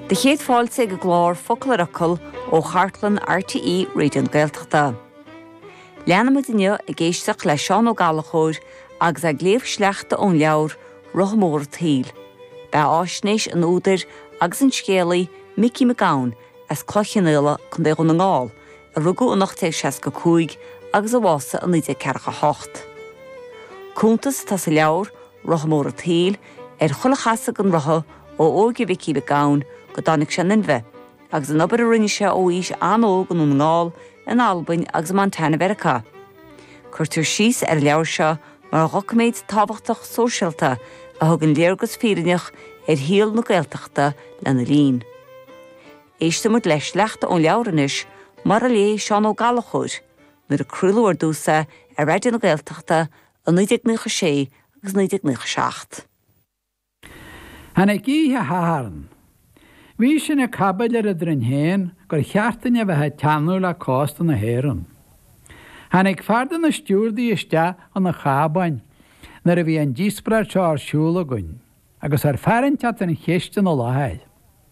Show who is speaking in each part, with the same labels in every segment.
Speaker 1: De chéad fáilte go glár focail aracil ó Chartlan RTE réidió na Gaeltachta. Leanna mu duine a géisteach le Seán Ó Gallachóir agus a gléamh sleachta ón leabhar Rothamór Taoil. Ba áisnéis an údar agus an scéalaí Mickey McGowan as clochanile chun dé na ngáil a rugú an 1865 agus a bhása an 1948. Cúntas tá sa leabhar Rothamór Taoil chulachasa an rotha ó óga Mickey McGowan go dánig sin in bheith, agus an obair a rinne se ó ís anóg an ngáil in Albain agus Montana America. Curtar síos leabhar seo mar a rocaméid tábhachtach sóisialta a thug an léargus fírineach híal na Gaeltachta lena lín. Éiste mu leis leachta ón leabhranis mar a lé Seán Ó Gallachóir nuair a cruúlú dúsa a réidir na Gaeltachta a 1996 agus 1997.
Speaker 2: Hanna gíthe háran. Bhí sin a cabail ar a drin héin gur cheartain a bheithe teanú le cásta na héireann. Hanna ag fardan na stúrdaí iste an na chábain nar a bhí an díosprair seo ar siúla goin, agus ar fearinteat an chéiste na láthaid.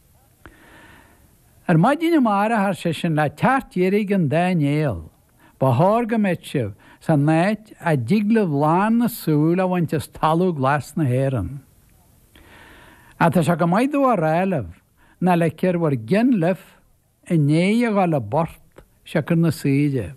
Speaker 2: Ar maidína mara thar sé sin le tearttírig an danéal, ba thar go méid sibh san náid a diglah lán na súl a bhaintes talú glas na héireann. A tá se go maidú a réileh na le ceir war gin lif in né a gáil le bort se chun na síide.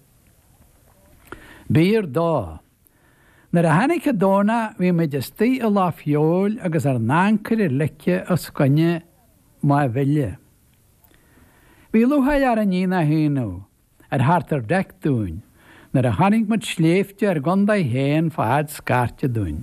Speaker 2: Bír dá. Nar a hanig dóna bhí me de stí a lá fiol agus ar náncur i leice a scoine má bhile. Bhí luhaid ar a nína híú ar hartar dec dún, nar a hanig mud sléifte ar gonda héin fád scarte dún.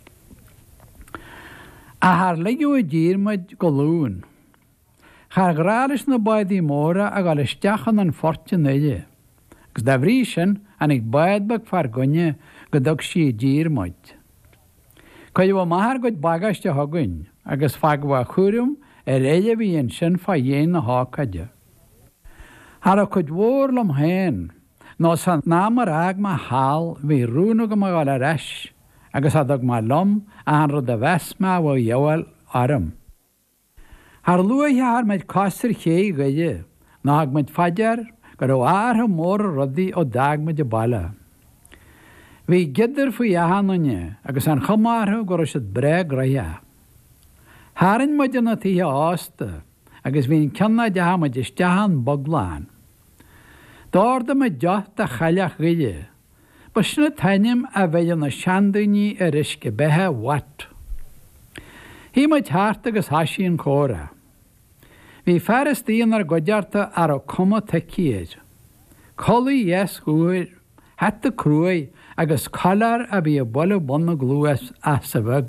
Speaker 2: A haar leú a díirmaid go lún. Char gráris na baidí móra a gáil isteachan an forte nuile. Gus da bhrí sin anig baidbag far gunne go dog sí díirmaid. Coid bh maithar goid bagaiste thugain agus fagha chuúm réile bhí an sin fa dhéana na hácaide. Har a chud mhór lom héin, nó san námar ag má hál bhí rúna go gáil a reis, agus adag má lom a an rud a bheisma bh dheabhail arm. Har luaithe ar meid costar ché gaide, ná ag meid faidir gur ó átha mór rudaí ó dag meid de baile. Bhí gidir faoi ahanne agus an chomártha gur is bre graithe. Hárann muid na títhe ásta agus bhín ceanna de meid isteán bogláin. Dáda me deocht a chaileach gaide, ba sinna tainim a bheith na seandaoine a risce bethe wat. Hí meid thart agus hasíon córa. Bhí fearastíon ar godearta ar a cuma taicíid. Colaí yes gúir, heta cruai agus collar a bhí a bolle bonna glúas a sa bheg.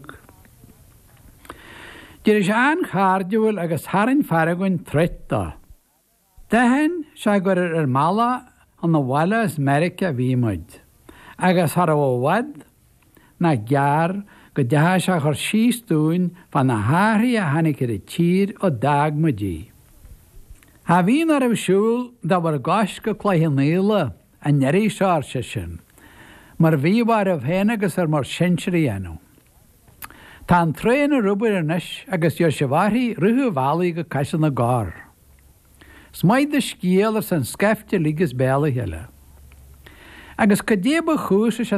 Speaker 2: Dir is an chárdúil agus harann faragain treta. Dahan se gur ar mala an na bhile is America bhímuid. Agus har a bhhad na gear go dethe se chur síosún fan na háirí a hanig ar a tír ó dagmadí. Ha bhín ar bhsúil da bhar gáis go chluithnéile a neirí seir se sin, mar bhíhhar a bhéine agus ar mar sinseí enú. Tá an tréan a rubair inis agus jo se bhathí ruthú bhelaí go caiise na gár. Smaid de scéal ar san scefte lígus béla heile. Agus go déba chúsa